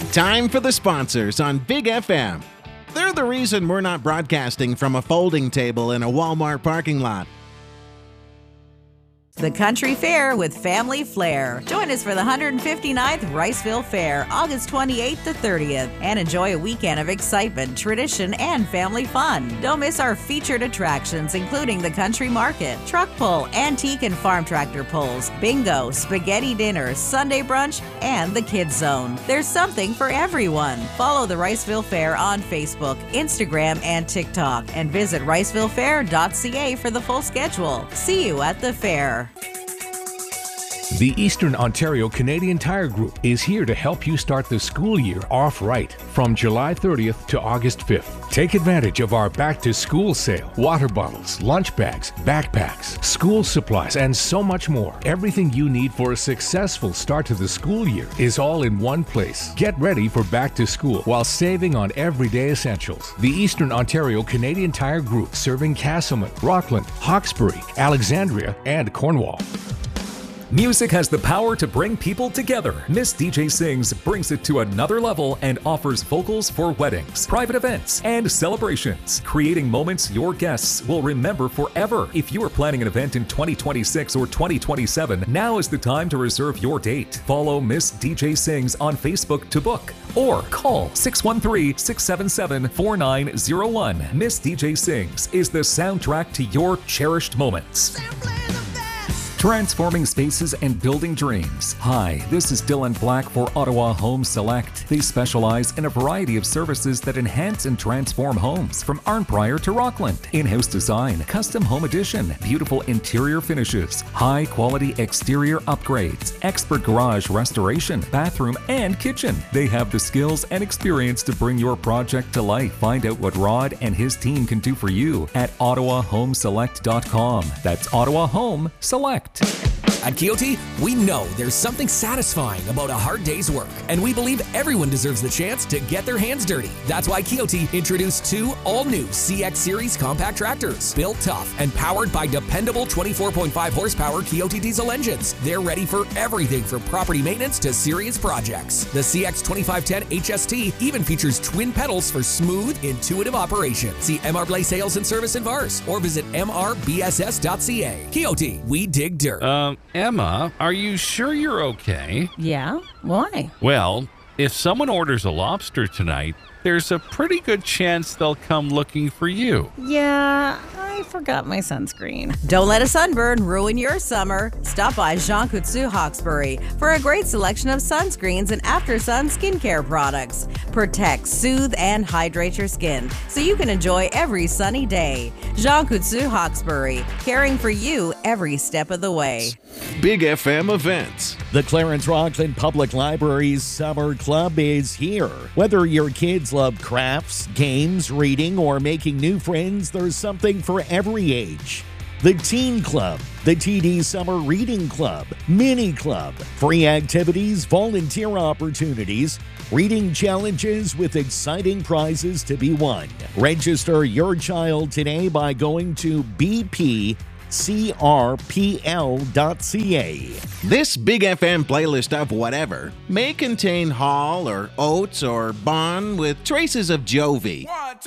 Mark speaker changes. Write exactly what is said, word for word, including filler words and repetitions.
Speaker 1: Time for the sponsors on Big F M. They're the reason we're not broadcasting from a folding table in a Walmart parking lot.
Speaker 2: The Country Fair with Family Flair. Join us for the one hundred fifty-ninth Riceville Fair, August twenty-eighth to thirtieth, and enjoy a weekend of excitement, tradition, and family fun. Don't miss our featured attractions, including the Country Market, Truck Pull, Antique and Farm Tractor Pulls, Bingo, Spaghetti Dinner, Sunday Brunch, and the Kids Zone. There's something for everyone. Follow the Riceville Fair on Facebook, Instagram, and TikTok, and visit riceville fair dot c a for the full schedule. See you at the fair.
Speaker 3: The Eastern Ontario Canadian Tire Group is here to help you start the school year off right from July thirtieth to August fifth. Take advantage of our back-to-school sale. Water bottles, lunch bags, backpacks, school supplies, and so much more. Everything you need for a successful start to the school year is all in one place. Get ready for back to school while saving on everyday essentials. The Eastern Ontario Canadian Tire Group, serving Castleman, Rockland, Hawkesbury, Alexandria, and Cornwall.
Speaker 4: Music has the power to bring people together. Miss D J Sings brings it to another level and offers vocals for weddings, private events, and celebrations, creating moments your guests will remember forever. If you are planning an event in twenty twenty-six or twenty twenty-seven, now is the time to reserve your date. Follow Miss D J Sings on Facebook to book or call six one three, six seven seven, four nine zero one. Miss D J Sings is the soundtrack to your cherished moments. Transforming spaces and building dreams. Hi, this is Dylan Black for Ottawa Home Select. They specialize in a variety of services that enhance and transform homes, from Arnprior to Rockland. In-house design, custom home addition, beautiful interior finishes, high-quality exterior upgrades, expert garage restoration, bathroom, and kitchen. They have the skills and experience to bring your project to life. Find out what Rod and his team can do for you at ottawa home select dot com. That's Ottawa Home Select.
Speaker 5: At Kioti, we know there's something satisfying about a hard day's work, and we believe everyone deserves the chance to get their hands dirty. That's why Kioti introduced two all-new C X Series compact tractors, built tough and powered by dependable twenty-four point five horsepower Kioti diesel engines. They're ready for everything from property maintenance to serious projects. The C X twenty-five ten H S T even features twin pedals for smooth, intuitive operation. See M R Blaze Sales and Service in Vars or visit m r b s s dot c a. Kioti, we dig dirt.
Speaker 6: Um, Emma, are you sure you're okay?
Speaker 2: Yeah? Why?
Speaker 6: Well, if someone orders a lobster tonight, there's a pretty good chance they'll come looking for you.
Speaker 2: Yeah, I forgot my sunscreen. Don't let a sunburn ruin your summer. Stop by Jean Coutu Hawkesbury for a great selection of sunscreens and after-sun skincare products. Protect, soothe, and hydrate your skin so you can enjoy every sunny day. Jean Coutu Hawkesbury, caring for you every step of the way.
Speaker 1: Big F M events.
Speaker 7: The Clarence Rockland Public Library's Summer Club is here. Whether your kids love crafts, games, reading, or making new friends, there's something for every age. The Teen Club, the T D Summer Reading Club, Mini Club, free activities, volunteer opportunities, reading challenges with exciting prizes to be won. Register your child today by going to b p c r p l dot c a.
Speaker 1: This Big F M playlist of whatever may contain Hall or Oates or Bon with traces of Jovi.